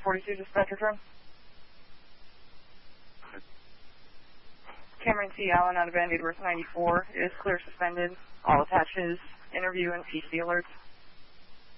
42 to Spectrum. Cameron T. Allen out of Band-Aid Worth 94 is clear suspended. All attaches, interview and PC alerts.